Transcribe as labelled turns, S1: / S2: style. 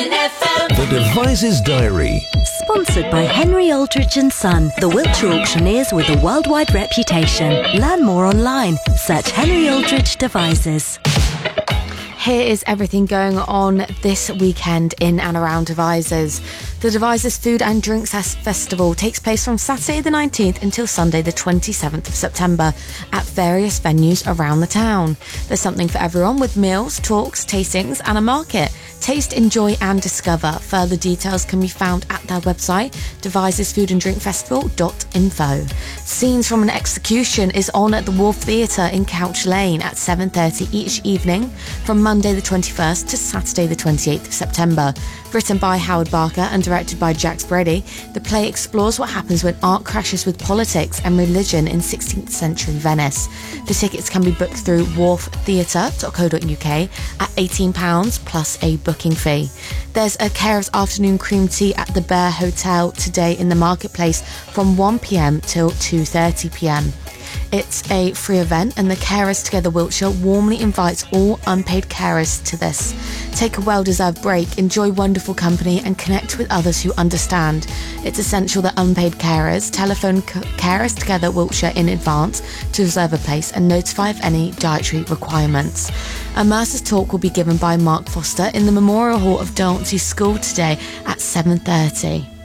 S1: Legend FM.
S2: The Devices Diary.
S3: Sponsored by Henry Aldrich & Son, the Wiltshire auctioneers with a worldwide reputation. Learn more online. Search Henry Aldrich Devices.
S4: Here is everything going on this weekend in and around Devizes. The Devizes Food and Drinks Festival takes place from Saturday the 19th until Sunday the 27th of September at various venues around the town. There's something for everyone with meals, talks, tastings and a market. Taste, enjoy and discover. Further details can be found at their website, devizesfoodanddrinkfestival.info. Scenes from an execution is on at the Wharf Theatre in Couch Lane at 7:30 each evening from Monday the 21st to Saturday the 28th of September. Written by Howard Barker and directed by Jacques Brady, the play explores what happens when art crashes with politics and religion in 16th century Venice. The tickets can be booked through wharftheatre.co.uk at £18 plus a booking fee. There's a Carers afternoon cream tea at the Bear Hotel today in the marketplace from 1pm till 2:30pm. It's a free event and the Carers Together Wiltshire warmly invites all unpaid carers to this. Take a well-deserved break, enjoy wonderful company and connect with others who understand. It's essential that unpaid carers telephone Carers Together Wiltshire in advance to reserve a place and notify of any dietary requirements. A Mercer's talk will be given by Mark Foster in the Memorial Hall of Dalhousie School today at 7:30.